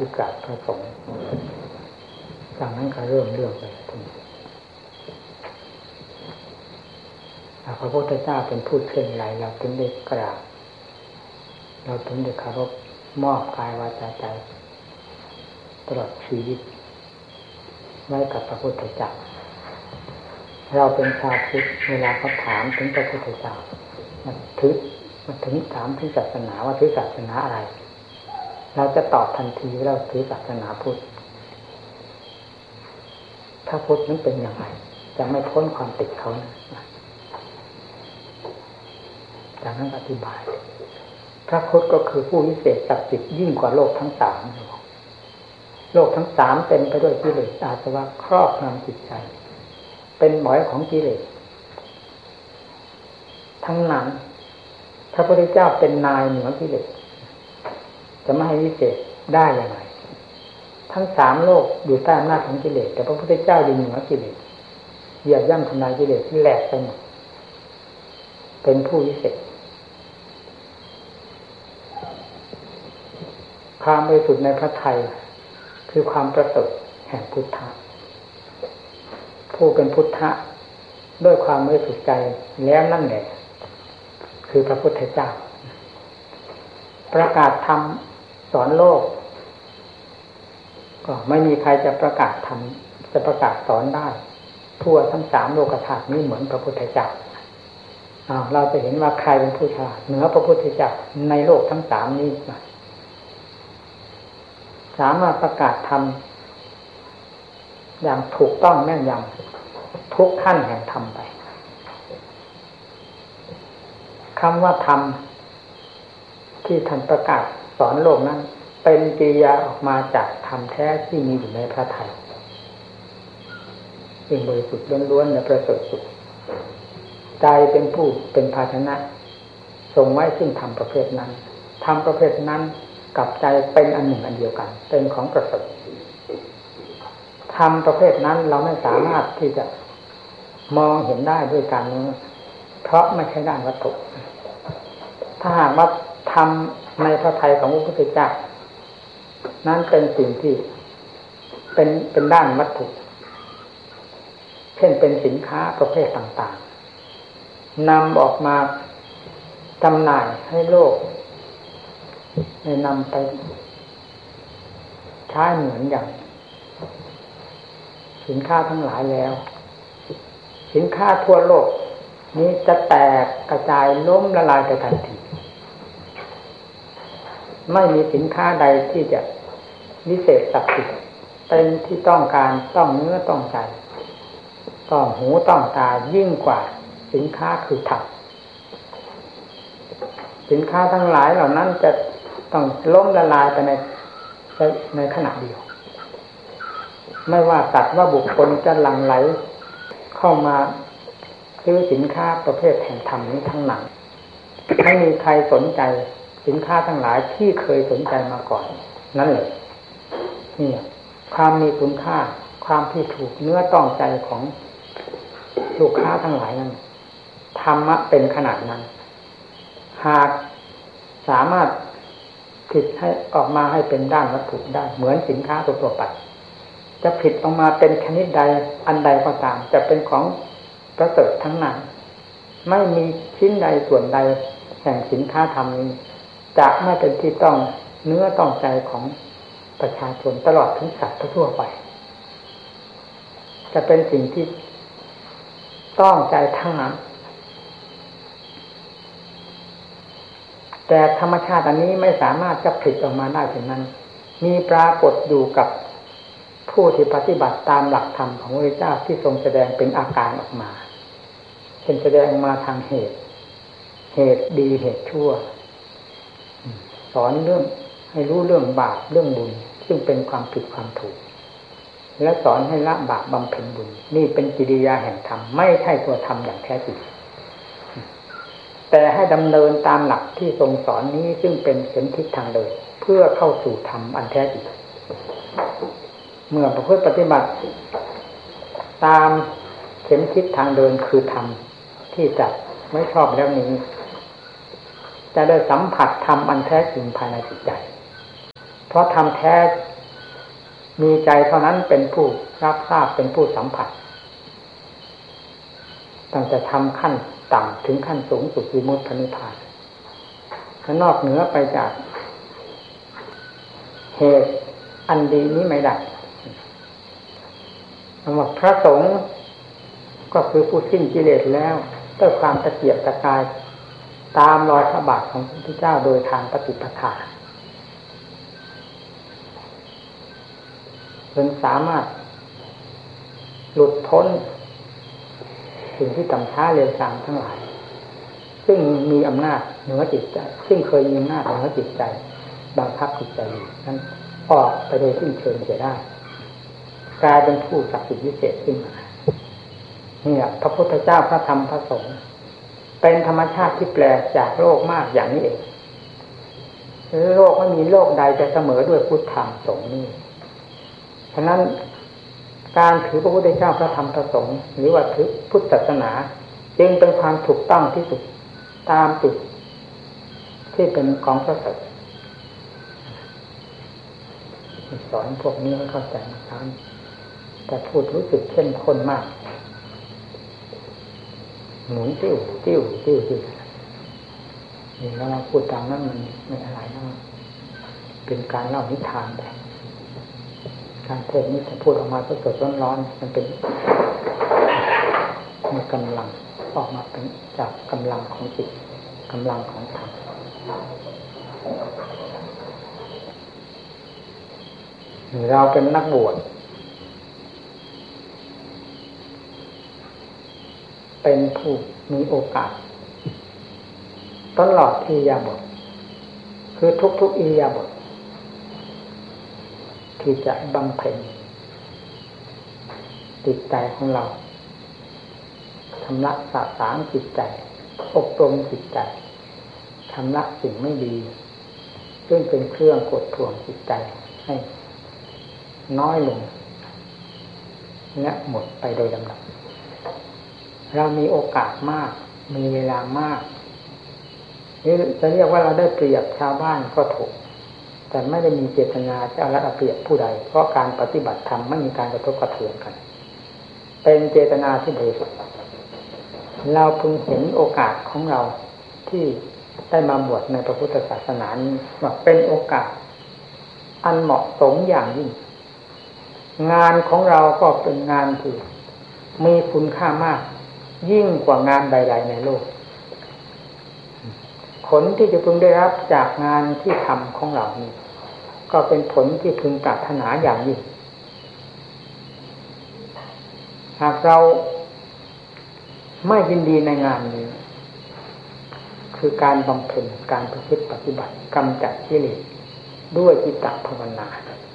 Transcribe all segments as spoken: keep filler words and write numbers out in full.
ที่กราบพระสงฆ์จากนั้นก็เริ่มเรื่องไปทีนี้พระพุทธเจ้าเป็นผู้เช่นไรเราถึงได้กราบเราถึงได้เคารพมอบกายวาจาใจตลอดชีวิตไว้กับพระพุทธเจ้าเราเป็นชาวพุทธเวลาเขาถามถึงพระพุทธเจ้ามันถึงมันถึงถามถึงศาสนาว่าถือศาสนาอะไรเราจะตอบทันทีว่าเราถือศาสนาพุทธถ้าพุทธนั้นเป็นอย่างไรจะไม่พ้นความติดเขานะจากนั้นอธิบายพระพุทธก็คือผู้วิเศษศักดิ์สิทธิ์ยิ่งกว่าโลกทั้งสามโลกทั้งสามเต็มไปด้วยกิเลสอาสวะครอบงำจิตใจเป็นหมอยของกิเลสทั้งนั้นพระพุทธเจ้าเป็นนายเหนือกิเลสจะไม่ให้วิเศษได้อย่างไรทั้งสามโลกอยู่ใต้อำนาจของกิเลสแต่พระพุทธเจ้าอยู่เหนือกิเลสเหยียบย่ำทำลายกิเลสที่แหลกไปหมดเป็นผู้วิเศษความบริสุทธิ์ในพระทัยคือความประเสริฐแห่งพุทธะผู้เป็นพุทธะด้วยความบริสุทธิ์ใจแล้วนั่นแหละคือพระพุทธเจ้าประกาศธรรมสอนโลกก็ไม่มีใครจะประกาศธรรมจะประกาศสอนได้ทั่วทั้งสามโลกธาตุนี้เหมือนพระพุทธเจ้าเราจะเห็นว่าใครเป็นผู้ฉลาดเหนือพระพุทธเจ้าในโลกทั้งสามนี้สามารถประกาศธรรมอย่างถูกต้องแม่นยำทุกขั้นแห่งธรรมไปคำว่าธรรมที่ท่านประกาศสอนโลกนั้นเป็นกิริยาออกมาจากธรรมแท้ที่มีอยู่ในพระทัยสิ่งบริสุทธิ์ล้วนๆและประเสริฐสุดใจเป็นผู้เป็นภาชนะทรงไว้ซึ่งธรรมประเภทนั้นธรรมประเภทนั้นกับใจเป็นอันหนึ่งอันเดียวกันเป็นของประเสริฐธรรมประเภทนั้นเราไม่สามารถที่จะมองเห็นได้ด้วยการนี้เพราะไม่ใช่ด้านวัตถุถ้าหากว่าธรรมในพระทัยของพระพุทธเจ้านั้นเป็นสิ่งที่เป็นเป็นด้านวัตถุเช่นเป็นสินค้าประเภทต่างๆนำออกมาจำหน่ายให้โลกให้นำไปใช้เหมือนอย่างสินค้าทั้งหลายแล้วสินค้าทั่วโลกนี้จะแตกกระจายล้มละลายไปทันทีไม่มีสินค้าใดที่จะวิเศษศักดิ์สิทธิ์เป็นที่ต้องการต้องเนื้อต้องใจต้องหูต้องตายิ่งกว่าสินค้าคือธรรมสินค้าทั้งหลายเหล่านั้นจะต้องล้มละลายไปในในขณะเดียวไม่ว่าสัตว์ว่าบุคคลจะหลั่งไหลเข้ามาซื้อสินค้าประเภทแห่งธรรมนี้ทั้งนั้นไม่มีใครสนใจสินค้าทั้งหลายที่เคยสนใจมาก่อนนั่นแหละนี่ความมีคุณค่าความที่ถูกเนื้อต้องใจของลูกค้าทั้งหลายนั้นธรรมะเป็นขนาดนั้นหากสามารถผิดให้ออกมาให้เป็นด้านวัตถุได้เหมือนสินค้าตัวๆไปจะผิดออกมาเป็นชนิดใดอันใดก็ตามจะเป็นของประเสริฐทั้งนั้นไม่มีชิ้นใดส่วนใดแห่งสินค้าธรรมนี้จะไม่เป็นที่ต้องเนื้อต้องใจของประชาชนตลอดถึงสัตว์ทั่วไปจะเป็นสิ่งที่ต้องใจทั้งนั้นแต่ธรรมชาติอันนี้ไม่สามารถจะผลิตออกมาได้เช่นนั้นมีปรากฏอยู่กับผู้ที่ปฏิบัติตามหลักธรรมของพระพุทธเจ้าที่ทรงแสดงเป็นอาการออกมาเช่นแสดงมาทางเหตุเหตุดีเหตุชั่วสอนเรื่องให้รู้เรื่องบาปเรื่องบุญซึ่งเป็นความผิดความถูกและสอนให้ละบาปบำเพ็ญบุญนี่เป็นกิริยาแห่งธรรมไม่ใช่ตัวธรรมอย่างแท้จริงแต่ให้ดำเนินตามหลักที่ทรงสอนนี้ซึ่งเป็นเข็มทิศทางเดินเพื่อเข้าสู่ธรรมอันแท้จริงเมื่อประพฤติปฏิบัติตามเข็มทิศทางเดินคือธรรมที่จัดไม่ชอบแล้วนี้จะได้สัมผัสธรรมอันแท้จริงภายในจิตใจเพราะธรรมแท้มีใจเท่านั้นเป็นผู้รับทราบเป็นผู้สัมผัสตั้งแต่ทำขั้นต่ำถึงขั้นสูงสุดวิมุตตินิพพานถ้านอกเหนือไปจากเหตุอันดีนี้ไม่ได้คำว่าพระสงฆ์ก็คือผู้สิ้นกิเลสแล้วด้วยความตะเกียกตะกายตามรอยพระบาทของพระพุทธเจ้าโดยทางปฏิปทาจนสามารถหลุดพ้นสิ่งที่ต่ำช้าเร็วช้าทั้งหลายซึ่งมีอำนาจเหนือจิตใจซึ่งเคยมีอำนาจเหนือจิตใจบังคับจิตใจอยู่นั้นออกไปโดยสิ้นเชิงเสียได้กลายเป็นผู้ศักดิ์สิทธิ์วิเศษขึ้นมาเนี่ยพระพุทธเจ้าพระธรรมพระสงฆ์เป็นธรรมชาติที่แปลกจากโลกมากอย่างนี้เองโลกไม่มีโลกใดจะเสมอด้วยพุทธธรรมสงฆ์นี้ฉะนั้นการถือพระพุทธเจ้าพระธรรมพระสงฆ์หรือว่าถือพุทธศาสนาจึงเป็นความถูกต้องที่สุดตามจุดที่เป็นของพระสัจสอนพวกนี้ให้เข้าใจนะครับแต่พูดรู้สึกเข้มข้นมากหมุนติ้วติ้วติ้วติ้วนี่แล้วเราพูดตามนั้นมันไม่อะไรนะเป็นการเล่านิทานไปการเทศนี้จะพูดออกมาสดๆร้อนๆมันเป็นมีกำลังออกมาเป็นจากกำลังของจิตกำลังของธรรมเราเป็นนักบวชเป็นผู้มีโอกาสตลอดอิริยาบถคือทุกๆอิริยาบถที่จะบำเพ็ญจิตใจของเราชำระสะสางจิตใจอบรมจิตใจชำระสิ่งไม่ดีซึ่งเป็นเครื่องกดท่วงจิตใจให้น้อยลงและหมดไปโดยลำดับเรามีโอกาสมากมีเวลามากนี่จะเรียกว่าเราได้เปรียบชาวบ้านก็ถูกแต่ไม่ได้มีเจตนาจะเอารัดเอาเปรียบผู้ใดเพราะการปฏิบัติธรรมไม่มีการกระทบกระเทือนกันเป็นเจตนาที่บริสุทธิ์เราพึงเห็นโอกาสของเราที่ได้มาบวชในพระพุทธศาสนานี้ว่าเป็นโอกาสอันเหมาะสมอย่างยิ่งงานของเราก็เป็นงานที่มีคุณค่ามากยิ่งกว่างานใดๆในโลกผลที่จะพึงได้รับจากงานที่ทำของเรานี้ก็เป็นผลที่พึงปรารถนาอย่างยิ่งหากเราไม่ยินดีในงานนี้คือการบำเพ็ญการประพฤติปฏิบัติกำจัดกิเลสด้วยจิตตภาวนา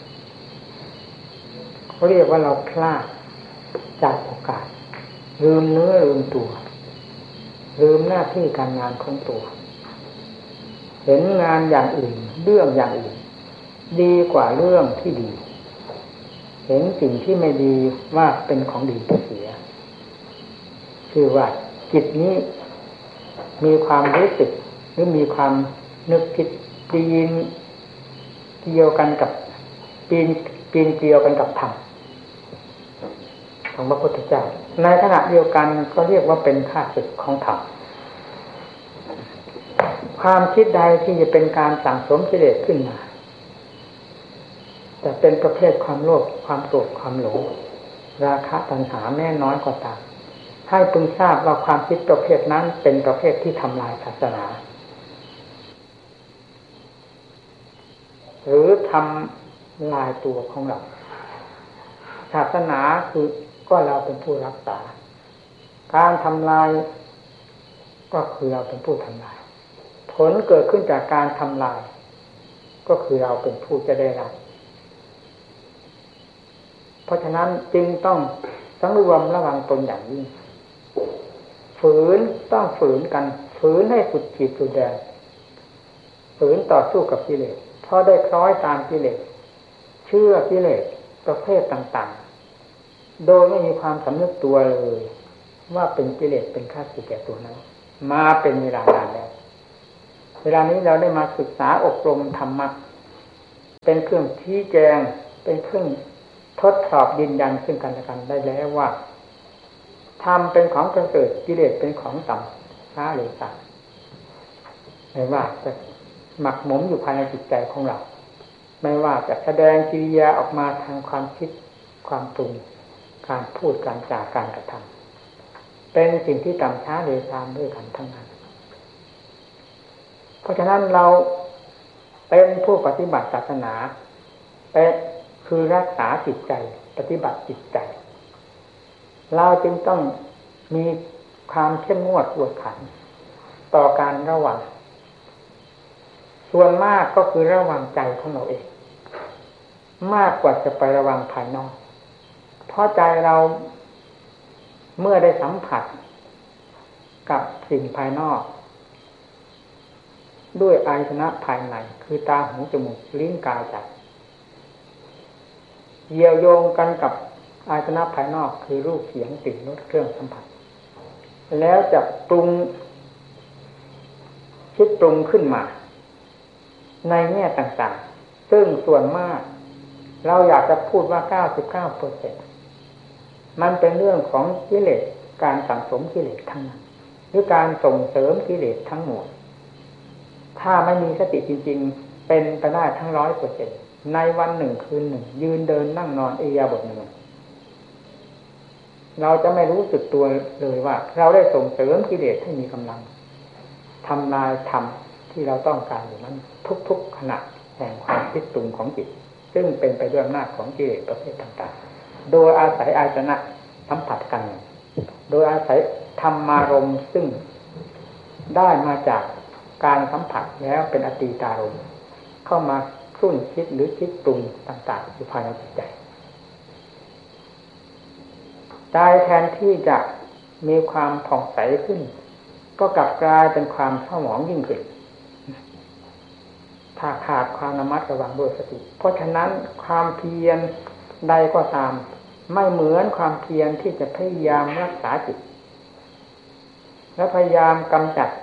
เขาเรียกว่าเราพลาดจากโอกาสลืมเนื้อลืมตัวลืมหน้าที่การงานของตัวเห็นงานอย่างอื่นเรื่องอย่างอื่นดีกว่าเรื่องที่ดีเห็นสิ่งที่ไม่ดีว่าเป็นของดีไปเสียคือว่าจิตนี้มีความรู้สึกหรือมีความนึกคิดปีนเกี่ยวกันกับปีนปีนเกี่ยวกันกับธรรมของพระพุทธเจ้าในขณะเดียวกันก็เรียกว่าเป็นข้าศึกของธรรมความคิดใดที่จะเป็นการสั่งสมกิเลสขึ้นมาแต่เป็นประเภทความโลภความโกรธความหลงราคะตัณหาแม้น้อยก็ตามให้พึงทราบว่าความคิดประเภทนั้นเป็นประเภทที่ทำลายศาสนาหรือทำลายตัวของเราศาสนาคือก็เราเป็นผู้รักษาการทำลายก็คือเราเป็นผู้ทำลายผลเกิดขึ้นจากการทำลายก็คือเราเป็นผู้จะได้รับเพราะฉะนั้นจึงต้องสังรวมระวังตนอย่างยิ่งฝืนต้องฝืนกันฝืนให้สุดขีดสุดแดนฝืนต่อสู้กับกิเลสเพราะได้คล้อยตามกิเลสเชื่อกิเลสประเภทต่างๆโดยไม่มีความสำนึกตัวเลยว่าเป็นกิเลสเป็นข้าศึกแก่ตัวนั้นมาเป็นเวลานานแล้วเวลานี้เราได้มาศึกษาอบรมธรรมะเป็นเครื่องชี้แจงเป็นเครื่องทดสอบยืนยันซึ่งกันและกันได้แล้วว่าธรรมเป็นของประเสริฐกิเลสเป็นของต่ำช้าหรือต่ำไม่ว่าจะหมักหมมอยู่ภายในจิตใจของเราไม่ว่าจะแสดงกิริยาออกมาทางความคิดความปรุงการพูดการจาการกระทำเป็นสิ่งที่ต่ำช้าหรือต่ำด้วยกันทั้งนั้นเพราะฉะนั้นเราเป็นผู้ปฏิบัติศาสนาเป็นคือรักษาจิตใจปฏิบัติจิตใจเราจึงต้องมีความเข้มงวดกวดขันต่อการระวังส่วนมากก็คือระวังใจของเราเองมากกว่าจะไประวังภายนอกเพราะใจเราเมื่อได้สัมผัสกับสิ่งภายนอกด้วยอายตนะภายในคือตาหูจมูกลิ้นกายใจเกี่ยวโยงกันกับอายตนะภายนอกคือรูปเสียงกลิ่นรสเครื่องสัมผัสแล้วจะปรุงคิดปรุงขึ้นมาในแง่ต่างๆซึ่งส่วนมากเราอยากจะพูดว่า เก้าสิบเก้าเปอร์เซ็นต์ มันเป็นเรื่องของกิเลสการสั่งสมกิเลสทั้งนั้นหรือการส่งเสริมกิเลสทั้งหมดถ้าไม่มีสติจริงๆเป็นไปได้ทั้งร้อยเปอร์เซ็นต์ในวันหนึ่งคืนหนึ่งยืนเดินนั่งนอนอิริยาบถหนึ่งเราจะไม่รู้สึกตัวเลยว่าเราได้ส่งเสริมกิเลสให้มีกำลังทำลายธรรมที่เราต้องการอยู่นั้นทุกๆขณะแห่งความคิดปรุงของจิตซึ่งเป็นไปด้วยอำนาจของกิเลสประเภทต่างๆโดยอาศัยอายตนะสัมผัสกันโดยอาศัยธรรมารมณ์ซึ่งได้มาจากการสัมผัสแล้วเป็นอตีตารมณ์เข้ามาครุ่นคิดหรือคิดปรุงต่างๆอยู่ภายในจิตใจใจแทนที่จะมีความผ่องใสขึ้นก็กลับกลายเป็นความเศร้าหมองยิ่งขึ้นถ้าขาดความระมัดระวังด้วยสติเพราะฉะนั้นความเพียรใดก็ตามไม่เหมือนความเพียรที่จะพยายามรักษาจิตและพยายามกำจัด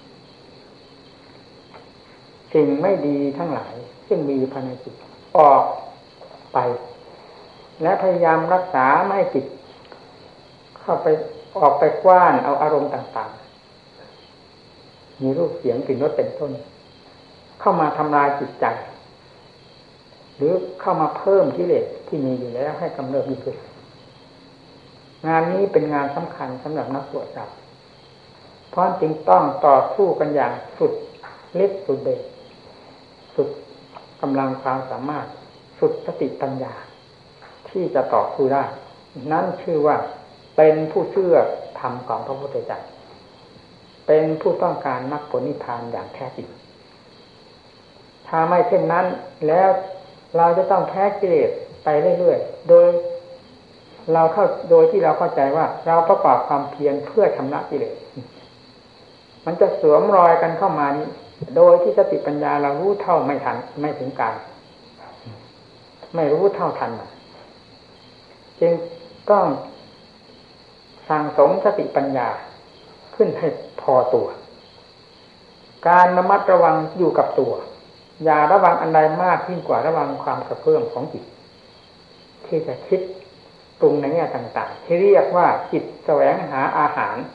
สิ่งไม่ดีทั้งหลายซึ่งมีภายในจิตออกไปและพยายามรักษาไม่ให้จิตเข้าไปออกไปกว้านเอาอารมณ์ต่างๆมีรูปเสียงกลิ่นรสเป็นต้นเข้ามาทำลายจิตใจหรือเข้ามาเพิ่มกิเลสที่มีอยู่แล้วให้กำเริบยิ่งขึ้นงานนี้เป็นงานสำคัญสำหรับนักบวชเราเพราะจึงต้องต่อสู้กันอย่างสุดฤทธิ์สุดเดชสุดกำลังความสามารถสุดสติปัญญาที่จะต่อสู้ได้นั่นชื่อว่าเป็นผู้เชื่อธรรมของพระพุทธเจ้าเป็นผู้ต้องการมรรคผลนิพพานอย่างแท้จริงถ้าไม่เช่นนั้นแล้วเราจะต้องแพ้กิเลสไปเรื่อยๆโดยเราเข้าโดยที่เราเข้าใจว่าเราประกอบความเพียรเพื่อชำระกิเลสมันจะสวมรอยกันเข้ามานี้โดยที่สติปัญญาเรารู้เท่าไม่ทันไม่ถึงการไม่รู้เท่าทันจึงต้องสั่งสมสติปัญญาขึ้นให้พอตัวการระมัดระวังอยู่กับตัวอย่าระวังอันใดมากยิ่งกว่าระวังความกระเพื่อมของจิตที่จะคิดปรุงในแง่ต่างๆที่เรียกว่าจิตแสวงหาอาหาร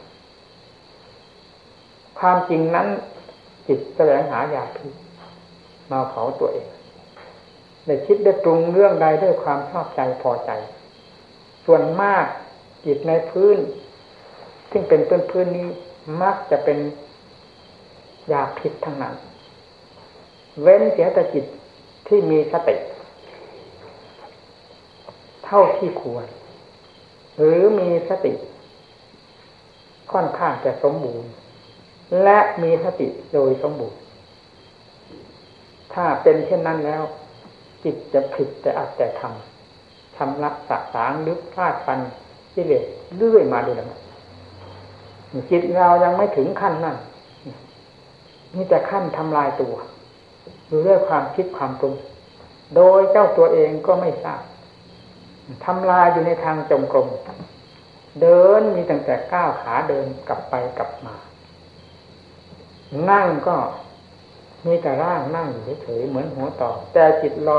ความจริงนั้นจิตแสวงหายาพิษมาเผาตัวเองได้คิดได้ปรุงเรื่องใดด้วยความชอบใจพอใจส่วนมากจิตในพื้นซึ่งเป็นพื้นพื้นนี้มักจะเป็นยาพิษทั้งนั้นเว้นเสียแต่จิตที่มีสติเท่าที่ควรหรือมีสติค่อนข้างจะสมบูรณ์และมีสติโดยสมบูรณ์ถ้าเป็นเช่นนั้นแล้วจิตจะผิดแต่อัตแต่ทำชำระสะสางลึกพลาดฟันกิเลสเรื่อยมาโดยลำดับจิตเรายังไม่ถึงขั้นนั้นนี่แต่ขั้นทำลายตัวอยู่ด้วยความคิดความปรุงโดยเจ้าตัวเองก็ไม่ทราบทำลายอยู่ในทางจงกรมเดินมีตั้งแต่ก้าวขาเดินกลับไปกลับมานั่งก็มีแต่ร่างนั่งอยู่เฉยๆเหมือนหัวต่อแต่จิตลอย